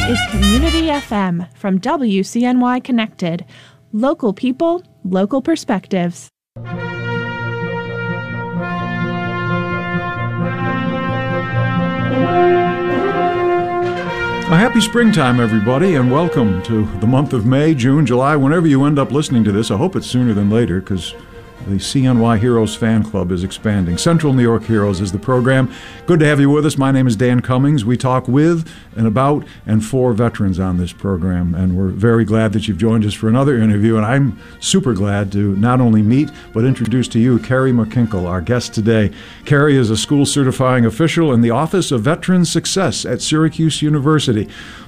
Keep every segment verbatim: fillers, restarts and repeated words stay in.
is Community F M from W C N Y Connected. Local people, local perspectives. A happy springtime, everybody, and welcome to the month of May, June, July, whenever you end up listening to this. I hope it's sooner than later, because the C N Y Heroes fan club is expanding. Central New York Heroes is the program. Good to have you with us. My name is Dan Cummings. We talk with and about and for veterans on this program, and we're very glad that you've joined us for another interview, and I'm super glad to not only meet but introduce to you Carrie McKinkle, our guest today. Carrie is a school certifying official in the Office of Veteran Success at Syracuse University.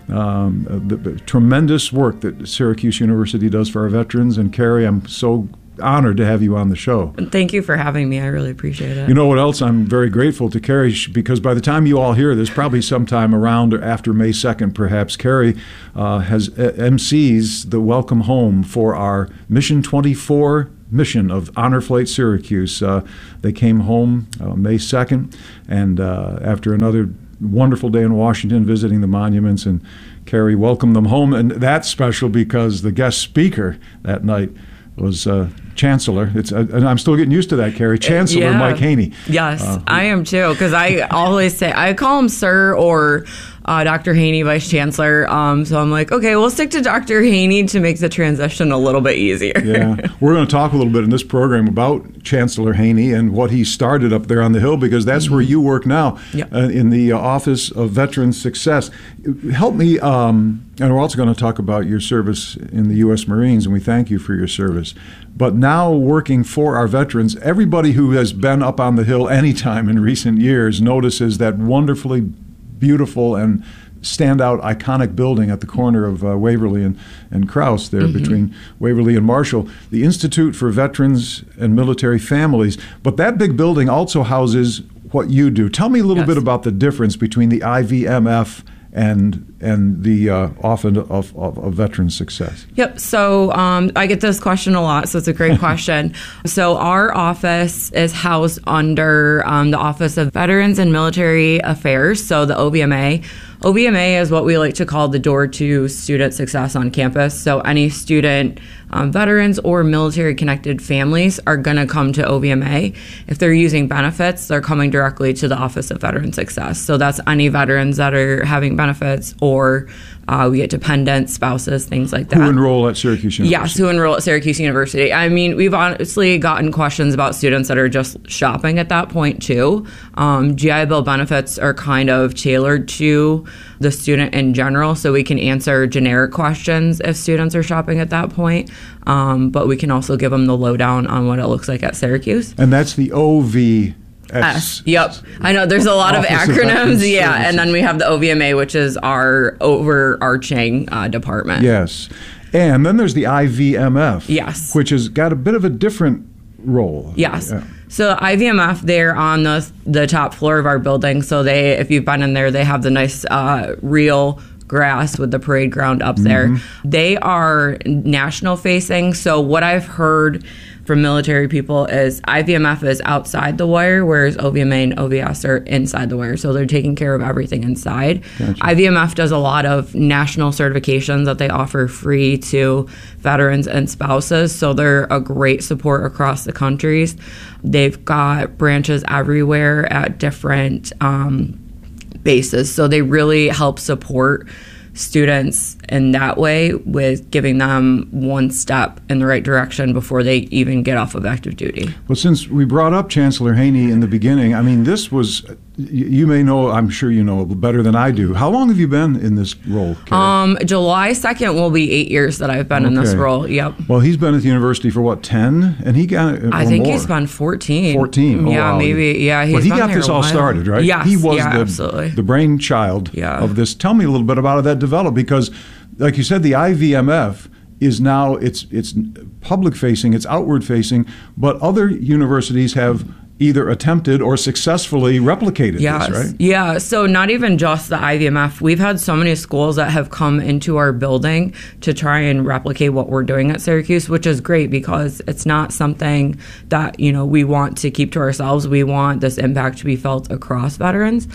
Um, the, the tremendous work that Syracuse University does for our veterans, and Carrie, I'm so honored to have you on the show. Thank you for having me. I really appreciate it. You know what else I'm very grateful to Carrie, because by the time you all hear this, probably sometime around or after May second perhaps, Carrie uh, has uh, M Cs the welcome home for our Mission twenty-four mission of Honor Flight Syracuse. Uh, they came home uh, May second, and uh, after another wonderful day in Washington visiting the monuments, and Carrie welcomed them home. And that's special because the guest speaker that night was uh, Chancellor. It's uh, and I'm still getting used to that, Carrie. Chancellor yeah. Mike Haney. Yes, uh, I am too, because I always say, I call him Sir or uh, Doctor Haney, Vice Chancellor. Um, so I'm like, okay, we'll stick to Doctor Haney to make the transition a little bit easier. Yeah, we're going to talk a little bit in this program about Chancellor Haney and what he started up there on the Hill, because that's mm-hmm. where you work now, yep. uh, in the uh, Office of Veteran Success. Help me, um, and we're also going to talk about your service in the U S Marines, and we thank you for your service. But now working for our veterans, everybody who has been up on the Hill anytime in recent years notices that wonderfully beautiful and standout iconic building at the corner of uh, Waverly and, and Krause there, mm-hmm. between Waverly and Marshall, the Institute for Veterans and Military Families. But that big building also houses what you do. Tell me a little yes. bit about the difference between the I V M F and and the uh, Office of, of, of Veteran Success. Yep. So um, I get this question a lot, so it's a great question. So our office is housed under um, the Office of Veterans and Military Affairs, so the O V M A. O V M A is what we like to call the door to student success on campus. So any student, um, veterans or military-connected families are going to come to O V M A. If they're using benefits, they're coming directly to the Office of Veteran Success. So that's any veterans that are having benefits, or uh, we get dependents, spouses, things like that. Who enroll at Syracuse University? Yes, who enroll at Syracuse University. I mean, we've honestly gotten questions about students that are just shopping at that point, too. Um, G I Bill benefits are kind of tailored to the student in general, so we can answer generic questions if students are shopping at that point. Um, but we can also give them the lowdown on what it looks like at Syracuse. And that's the O V S. S. Yep. I know there's a lot of acronyms. Of yeah. Services. And then we have the O V M A, which is our overarching uh, department. Yes. And then there's the I V M F. Yes. Which has got a bit of a different role. Yes. Yeah. So I V M F, they're on the the top floor of our building. So they, if you've been in there, they have the nice uh, real grass with the parade ground up there. Mm-hmm. They are national facing. So what I've heard from military people is I V M F is outside the wire, whereas O V M A and O V S are inside the wire. So they're taking care of everything inside. Gotcha. I V M F does a lot of national certifications that they offer free to veterans and spouses. So they're a great support across the countries. They've got branches everywhere at different um, bases. So they really help support students in that way, with giving them one step in the right direction before they even get off of active duty. Well, since we brought up Chancellor Haney in the beginning, I mean, this was, you may know, I'm sure you know better than I do. How long have you been in this role, Carrie? Um, July second will be eight years that I've been okay. in this role. Yep. Well, he's been at the university for what, ten? And he got I think more. he's been fourteen. fourteen. Oh, yeah, wow. maybe. Yeah, he's But he been got there this a all while. started, right? Yes. He was yeah, the, absolutely. the brainchild yeah. of this. Tell me a little bit about how that developed, because, like you said, the I V M F is now, it's it's public facing, it's outward facing, but other universities have either attempted or successfully replicated yes. this, right? Yeah, so not even just the I V M F. We've had so many schools that have come into our building to try and replicate what we're doing at Syracuse, which is great because it's not something that, you know, we want to keep to ourselves. We want this impact to be felt across veterans.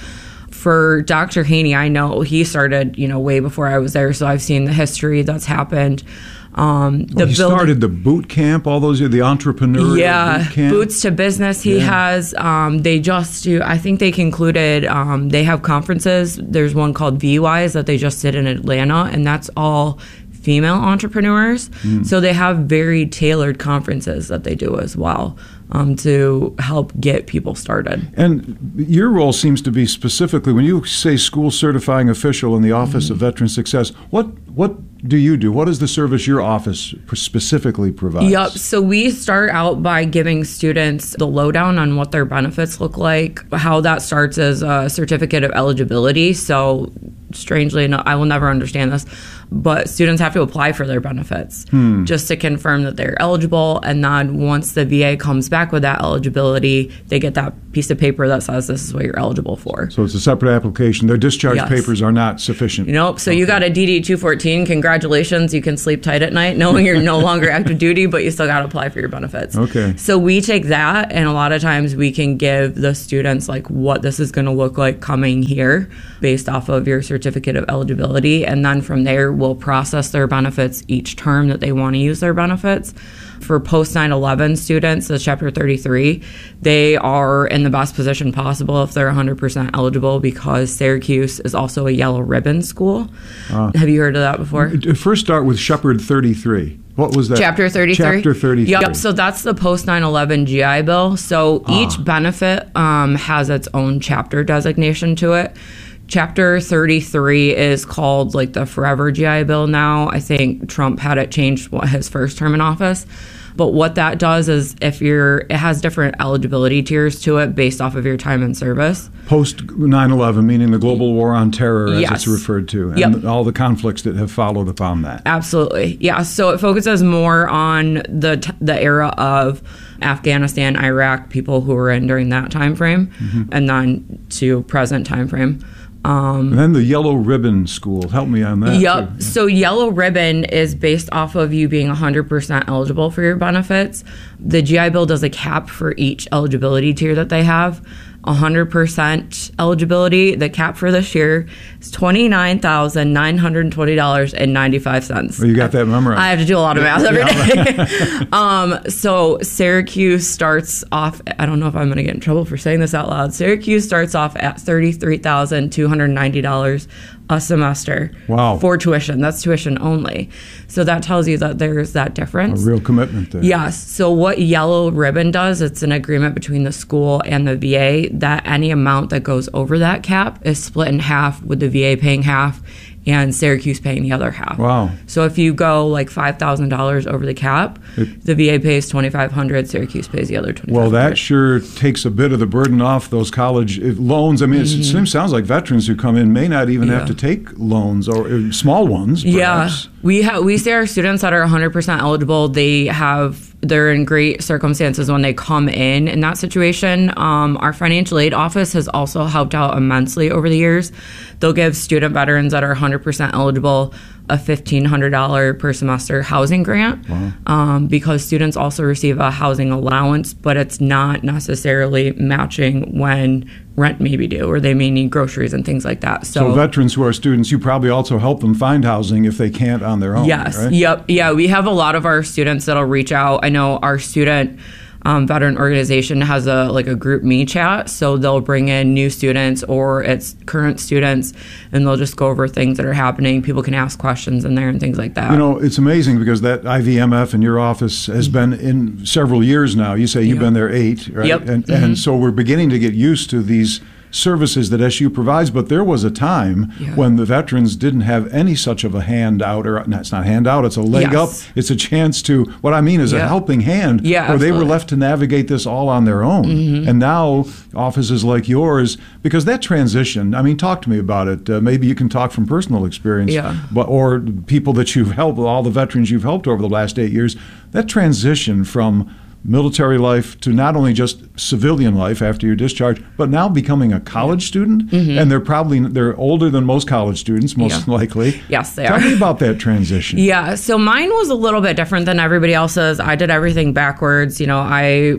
For Doctor Haney, I know he started, you know, way before I was there, so I've seen the history that's happened. Um, the well, he building, started the boot camp all those years, the entrepreneur yeah, boot camp. Boots to Business he Yeah. has. Um, they just do, I think they concluded, um, they have conferences. There's one called V WISE that they just did in Atlanta, and that's all female entrepreneurs. Mm. So they have very tailored conferences that they do as well. Um, to help get people started. And your role seems to be specifically, when you say school certifying official in the Office mm-hmm. of Veteran Success, what what do you do? What is the service your office specifically provides? Yep. So we start out by giving students the lowdown on what their benefits look like. How that starts as a certificate of eligibility. So strangely enough, I will never understand this, but students have to apply for their benefits hmm. just to confirm that they're eligible. And then once the V A comes back with that eligibility, they get that piece of paper that says this is what you're eligible for. So it's a separate application. Their discharge yes. papers are not sufficient. Nope. So okay. you got a D D two fourteen. Congratulations. You can sleep tight at night knowing you're no longer active duty, but you still got to apply for your benefits. Okay. So we take that, and a lot of times we can give the students like what this is going to look like coming here based off of your certificate of eligibility. And then from there, we'll process their benefits each term that they want to use their benefits. For post nine eleven students, the Chapter thirty-three, they are in the best position possible if they're one hundred percent eligible because Syracuse is also a yellow ribbon school. Uh, Have you heard of that before? First start with Shepherd thirty-three. What was that? Chapter thirty-three? Chapter thirty-three. Yep, so that's the post nine eleven G I Bill. So ah. each benefit um, has its own chapter designation to it. Chapter thirty-three is called like the Forever G I Bill now. I think Trump had it changed his first term in office. But what that does is if you're, it has different eligibility tiers to it based off of your time in service. Post nine eleven, meaning the global war on terror, as yes. it's referred to, and yep. all the conflicts that have followed upon that. Absolutely. Yeah. So it focuses more on the t- the era of Afghanistan, Iraq, people who were in during that time frame, mm-hmm. and then to present time frame. Um, and then the Yellow Ribbon School. Help me on that. Yep. Too. So Yellow Ribbon is based off of you being one hundred percent eligible for your benefits. The G I Bill does a cap for each eligibility tier that they have. one hundred percent eligibility, the cap for this year is twenty-nine thousand nine hundred twenty dollars and ninety-five cents. Well, you got that memorized. I have to do a lot of math every day. um, so Syracuse starts off, I don't know if I'm going to get in trouble for saying this out loud. Syracuse starts off at thirty-three thousand two hundred ninety dollars a semester. Wow. For tuition. That's tuition only. So that tells you that there's that difference. A real commitment there. Yes. So what Yellow Ribbon does, it's an agreement between the school and the V A that any amount that goes over that cap is split in half, with the V A paying half and Syracuse paying the other half. Wow. So if you go like five thousand dollars over the cap, it, the V A pays twenty-five hundred dollars, Syracuse pays the other twenty-five hundred dollars. Well, that sure takes a bit of the burden off those college loans. I mean, mm-hmm. it sounds like veterans who come in may not even yeah. have to take loans, or uh, small ones, perhaps. Yeah. We, ha- we say our students that are one hundred percent eligible, they have... they're in great circumstances when they come in in that situation. Um, our financial aid office has also helped out immensely over the years. They'll give student veterans that are one hundred percent eligible a fifteen hundred dollars per semester housing grant. Wow. um, because students also receive a housing allowance, but it's not necessarily matching when rent may be due, or they may need groceries and things like that. So, so veterans who are students, you probably also help them find housing if they can't on their own. Yes. Right? Yep. Yeah. We have a lot of our students that'll reach out. I know our student um, veteran organization has a like a group me chat, so they'll bring in new students or it's current students, and they'll just go over things that are happening. People can ask questions in there and things like that. You know, it's amazing because that I V M F in your office has been in several years now. You say you've yep. been there eight, right? Yep. And, mm-hmm. and so we're beginning to get used to these services that S U provides, but there was a time yeah. when the veterans didn't have any such of a handout, or no, it's not handout, it's a leg yes. up. It's a chance to, what I mean is yeah. a helping hand, yeah, where absolutely. they were left to navigate this all on their own. Mm-hmm. And now offices like yours, because that transition, I mean, talk to me about it. Uh, maybe you can talk from personal experience, yeah. but or people that you've helped, all the veterans you've helped over the last eight years, that transition from military life to not only just civilian life after your discharge, but now becoming a college student, mm-hmm. and they're probably they're older than most college students, most yeah. likely. Yes, they Tell are. Tell me about that transition. Yeah, so mine was a little bit different than everybody else's. I did everything backwards. You know, I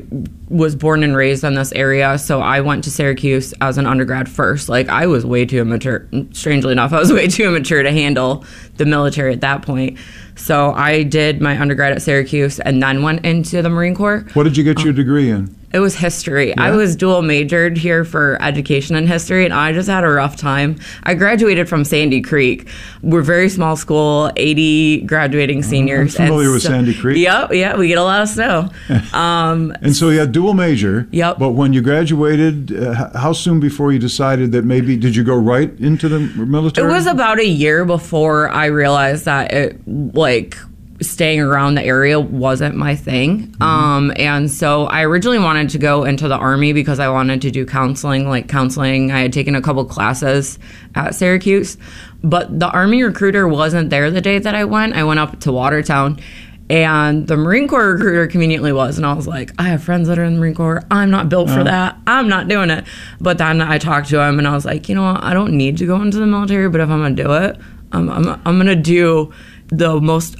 was born and raised in this area, so I went to Syracuse as an undergrad first. Like, I was way too immature. Strangely enough, I was way too immature to handle the military at that point. So I did my undergrad at Syracuse and then went into the Marine Corps. What did you get your degree in? It was history. Yeah. I was dual majored here for education and history, and I just had a rough time. I graduated from Sandy Creek. We're a very small school, eighty graduating seniors. I'm familiar and with so, Sandy Creek. Yep, yeah, we get a lot of snow. Um, and so you had dual major. Yep. But when you graduated, uh, how soon before you decided that maybe, did you go right into the military? It was about a year before I realized that it, like, staying around the area wasn't my thing. Mm-hmm. Um, and so I originally wanted to go into the Army because I wanted to do counseling, like counseling. I had taken a couple classes at Syracuse, but the Army recruiter wasn't there the day that I went. I went up to Watertown, and the Marine Corps recruiter conveniently was. And I was like, I have friends that are in the Marine Corps. I'm not built for Uh-huh. that. I'm not doing it. But then I talked to him, and I was like, you know what? I don't need to go into the military, but if I'm going to do it, I'm, I'm, I'm going to do the most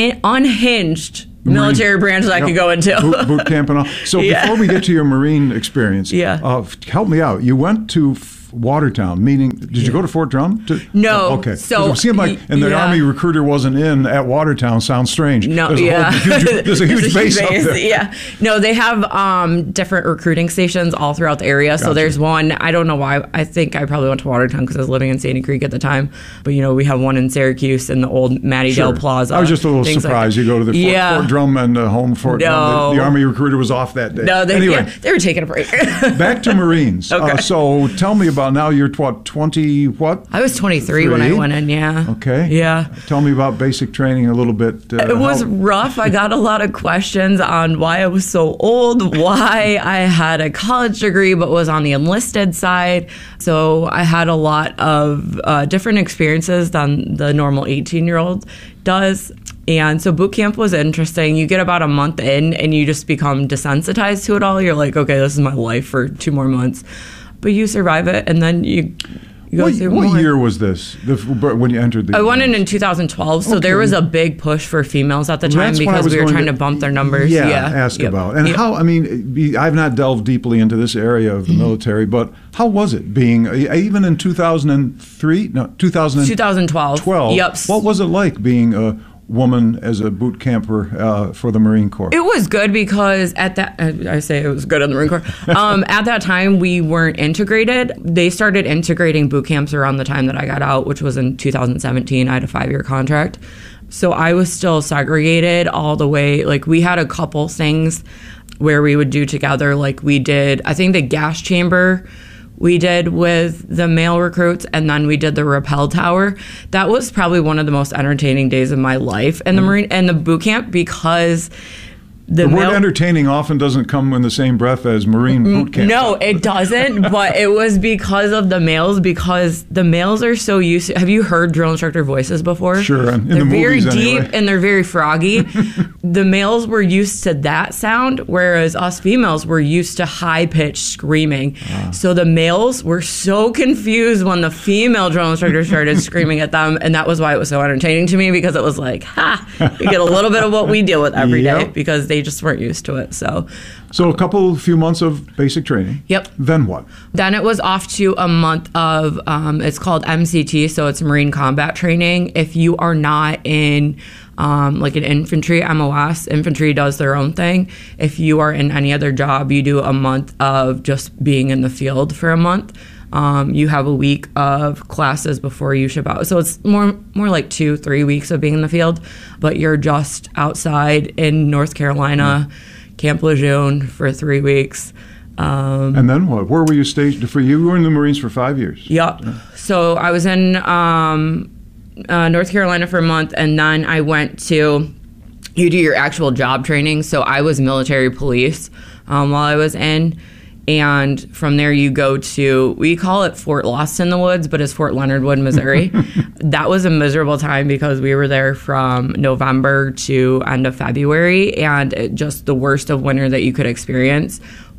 unhinged military branch that I Yep. could go into. boot, boot camp and all. So Yeah. before we get to your Marine experience, Yeah. uh, help me out. You went to F- Watertown, meaning, did you go to Fort Drum? To, No, oh, okay. so- 'Cause it seemed like, and the yeah. Army recruiter wasn't in at Watertown. Sounds strange. No, there's a yeah. whole huge, there's a huge base up there. Yeah. No, they have um, different recruiting stations all throughout the area. So Gotcha. there's one, I don't know why. I think I probably went to Watertown because I was living in Sandy Creek at the time. But, you know, we have one in Syracuse in the old Matty Dale Sure. Plaza. I was just a little things like surprised. that. you go to the Fort, Yeah. Fort Drum and uh, home Fort No. Drum. The, the Army recruiter was off that day. No, they, anyway, yeah, they were taking a break. back to Marines. Okay. Uh, so tell me about now. You're what, twenty? What? I was twenty-three when I Three? went in, yeah. Okay. Yeah. Tell me about basic training a little bit. Uh, It was how- rough. I got a lot of questions on why I was so old, why I had a college degree but was on the enlisted side. So I had a lot of uh, different experiences than the normal eighteen-year-old does. And so boot camp was interesting. You get about a month in and you just become desensitized to it all. You're like, okay, this is my life for two more months. But you survive it, and then you, you go What, through what more. year was this? The, when you entered the? I went in in two thousand twelve, so there Okay. was a big push for females at the time That's why I because was we were going trying to, bump their numbers. Yeah, Yeah, ask Yep. about. And Yep. how, I mean, be- I've not delved deeply into this area of the military, but how was it being, uh, even in two thousand three? No, two thousand twenty twelve. twelve. Yep. What was it like being a woman as a boot camper uh, for the Marine Corps? It was good because at that, I say it was good in the Marine Corps. Um, at that time, we weren't integrated. They started integrating boot camps around the time that I got out, which was in two thousand seventeen. I had a five-year contract. So I was still segregated all the way. Like, we had a couple things where we would do together. Like, we did, I think the gas chamber we did with the male recruits, and then we did the rappel tower. That was probably one of the most entertaining days of my life in the Marine and the boot camp because the, The word male- entertaining often doesn't come in the same breath as Marine boot camp. No, it doesn't. But it was because of the males, because the males are so used to. Have you heard drill instructor voices before? Sure, in they're the very movies deep anyway. and they're very froggy. The males were used to that sound, whereas us females were used to high pitched screaming. Ah. So the males were so confused when the female drill instructor started screaming at them, and that was why it was so entertaining to me, because it was like, ha, we get a little bit of what we deal with every day Yep. because they just weren't used to it. So. So a couple, few months of basic training. Yep. Then what? Then it was off to a month of, um, it's called M C T, so it's Marine Combat Training. If you are not in um, like an infantry M O S, infantry does their own thing. If you are in any other job, you do a month of just being in the field for a month. Um, you have a week of classes before you ship out. So it's more more like two, three weeks of being in the field, but you're just outside in North Carolina, Camp Lejeune for three weeks. Um, And then what? Where were you stationed for? You were in the Marines for five years. Yep. So I was in um, uh, North Carolina for a month, and then I went to, you do your actual job training. So I was military police um, while I was in. And from there you go to, we call it Fort Lost in the Woods, but it's Fort Leonard Wood, Missouri. That was a miserable time because we were there from November to end of February, and it, just the worst of winter that you could experience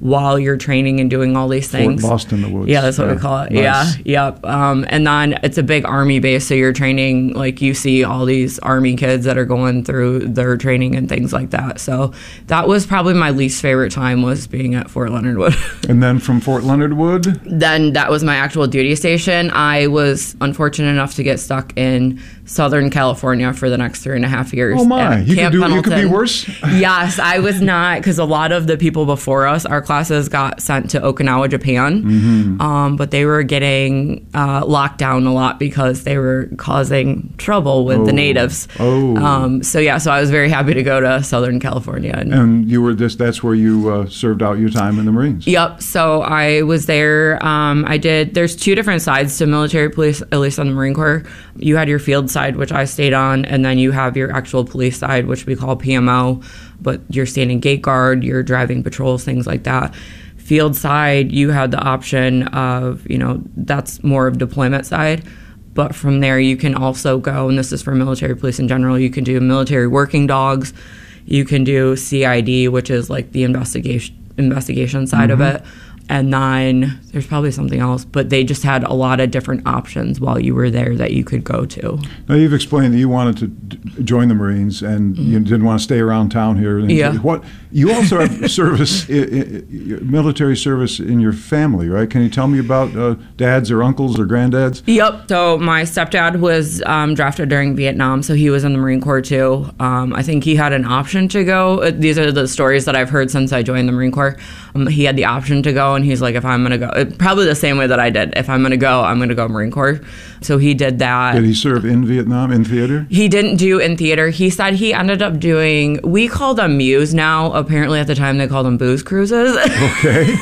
while you're training and doing all these things. Fort Lost in the Woods. Yeah, that's what yeah. we call it. Nice. Yeah, yep. Um, and then it's a big Army base, so you're training, like you see all these Army kids that are going through their training and things like that. So that was probably my least favorite time, was being at Fort Leonard Wood. And then from Fort Leonard Wood? Then that was my actual duty station. I was unfortunate enough to get stuck in Southern California for the next three and a half years. Oh my, you could, do, you could be worse? Yes, I was not, because a lot of the people before us, our classes got sent to Okinawa, Japan, mm-hmm. um, but they were getting uh, locked down a lot because they were causing trouble with oh. the natives. Oh. Um, so yeah, so I was very happy to go to Southern California. And, and you were this, that's where you uh, served out your time in the Marines? Yep, so I was there. Um, I did, there's two different sides to military police, at least on the Marine Corps. You had your field side, which I stayed on, and then you have your actual police side, which we call P M O, but you're standing gate guard, you're driving patrols, things like that. Field side, you had the option of, you know, that's more of deployment side. But from there, you can also go, and this is for military police in general, you can do military working dogs, you can do C I D, which is like the investigation investigation side mm-hmm. of it. And then there's probably something else, but they just had a lot of different options while you were there that you could go to. Now, you've explained that you wanted to d- join the Marines and mm-hmm. you didn't want to stay around town here. And yeah. What you also have service, I, I, military service in your family, right? Can you tell me about uh, dads or uncles or granddads? Yep. So my stepdad was um, drafted during Vietnam, so he was in the Marine Corps too. Um, I think he had an option to go. These are the stories that I've heard since I joined the Marine Corps. Um, he had the option to go. And he's like, if I'm going to go, probably the same way that I did. If I'm going to go, I'm going to go Marine Corps. So he did that. Did he serve in Vietnam, in theater? He didn't do in theater. He said he ended up doing, we call them Muse now. Apparently at the time they called them booze cruises. Okay.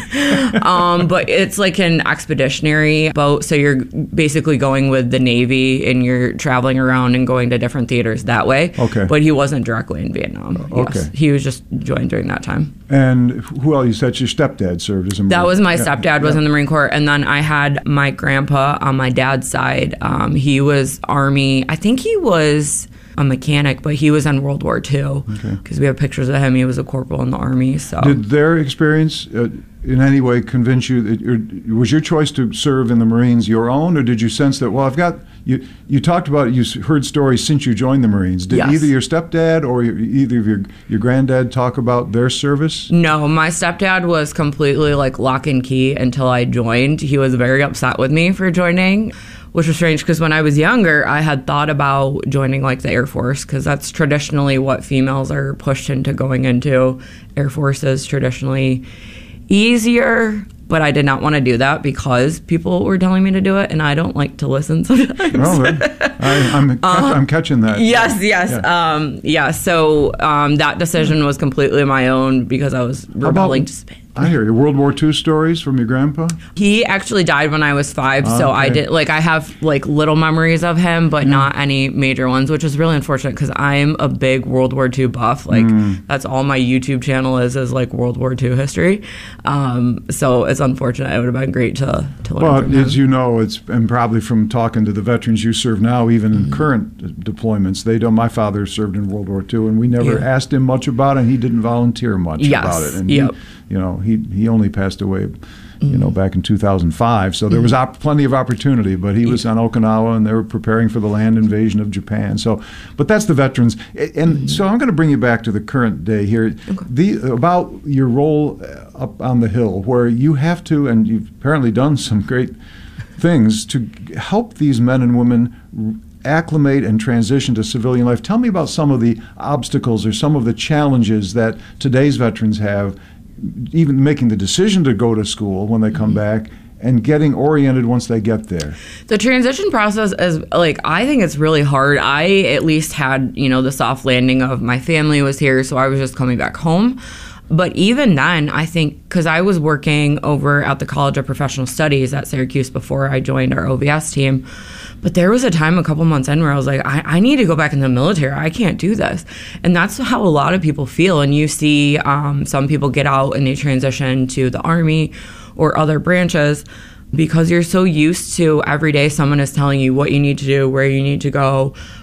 um, but it's like an expeditionary boat. So you're basically going with the Navy and you're traveling around and going to different theaters that way. Okay. But he wasn't directly in Vietnam. Okay. Yes. He was just joined during that time. And who else? You said your stepdad served as a Marine. That was my yeah. stepdad was yeah. in the Marine Corps. And then I had my grandpa on my dad's side. Um, he was Army. I think he was a mechanic, but he was in World War Two. Because okay. we have pictures of him. He was a corporal in the Army. So did their experience uh, in any way convince you that your, was your choice to serve in the Marines your own, or did you sense that, well, I've got, you you talked about it, you heard stories since you joined the Marines. Did yes. either your stepdad or your, either of your, your granddad talk about their service? No, my stepdad was completely like lock and key until I joined. He was very upset with me for joining, which was strange because when I was younger, I had thought about joining like the Air Force because that's traditionally what females are pushed into going into. Air Force is traditionally easier, but I did not want to do that because people were telling me to do it, and I don't like to listen sometimes. Well, I, I'm, uh, I'm catching that. Yes, yes. Yeah, um, yeah so um, that decision was completely my own because I was rebelling to spin. I hear you. World War Two stories from your grandpa? He actually died when I was five, oh, so okay. I did like I have like little memories of him, but yeah. not any major ones, which is really unfortunate because I'm a big World War Two buff. Like mm. that's all my YouTube channel is is like World War Two history. Um, so it's unfortunate. It would have been great to to learn. Well, from him. As you know, it's and probably from talking to the veterans you serve now, even mm-hmm. in current deployments, they don't. My father served in World War Two, and we never yeah. asked him much about it. And he didn't volunteer much yes. about it. And yep. he, you know, he he only passed away, you know, back in two thousand five. So there was op- plenty of opportunity, but he was on Okinawa, and they were preparing for the land invasion of Japan. So, but that's the veterans. And so I'm going to bring you back to the current day here. Okay. The about your role up on the Hill, where you have to, and you've apparently done some great things to help these men and women acclimate and transition to civilian life. Tell me about some of the obstacles or some of the challenges that today's veterans have, even making the decision to go to school when they come mm-hmm. back and getting oriented once they get there. The transition process is like, I think it's really hard. I at least had, you know, the soft landing of my family was here, so I was just coming back home. But even then, I think, because I was working over at the College of Professional Studies at Syracuse before I joined our O V S team, but there was a time a couple months in where I was like, I, I need to go back in the military. I can't do this. And that's how a lot of people feel. And you see um, some people get out and they transition to the Army or other branches because you're so used to every day someone is telling you what you need to do, where you need to go,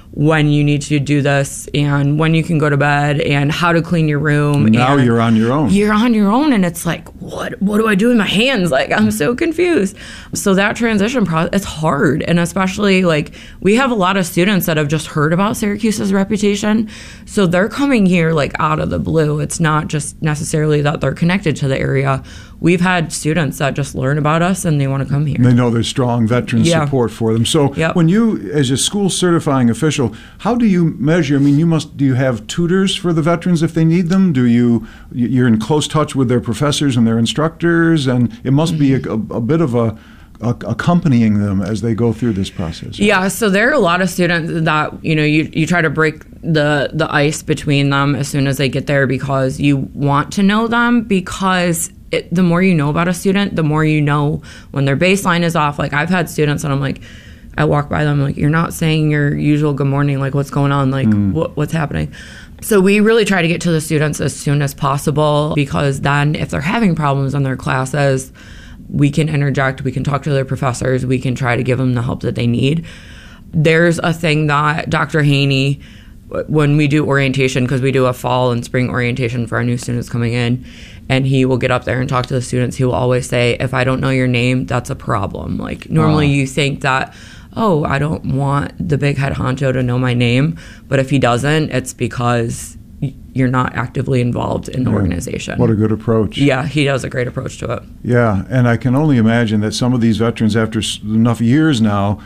when you need to do this and when you can go to bed and how to clean your room. Now and you're on your own. You're on your own, and it's like, what what do I do with my hands? Like, I'm so confused. So that transition process, it's hard. And especially, like, we have a lot of students that have just heard about Syracuse's reputation. So they're coming here, like, out of the blue. It's not just necessarily that they're connected to the area. We've had students that just learn about us and they want to come here. They know there's strong veteran Yeah. support for them. So Yep. when you, as a school certifying official, how do you measure? I mean, you must, do you have tutors for the veterans if they need them? Do you, you're in close touch with their professors and their instructors, and it must be a, a, a bit of a, a, accompanying them as they go through this process. Yeah, so there are a lot of students that, you know, you, you try to break the, the ice between them as soon as they get there because you want to know them, because it, the more you know about a student, the more you know when their baseline is off. Like, I've had students and I'm like, I walk by them, like, you're not saying your usual good morning, like, what's going on, like, mm. what, what's happening? So we really try to get to the students as soon as possible, because then if they're having problems in their classes, we can interject, we can talk to their professors, we can try to give them the help that they need. There's a thing that Doctor Haney, when we do orientation, because we do a fall and spring orientation for our new students coming in, and he will get up there and talk to the students, he will always say, if I don't know your name, that's a problem. Like, normally wow. you think that, oh, I don't want the big head honcho to know my name, but if he doesn't, it's because you're not actively involved in the yeah. organization. What a good approach. Yeah, he does a great approach to it. Yeah, and I can only imagine that some of these veterans, after enough years now,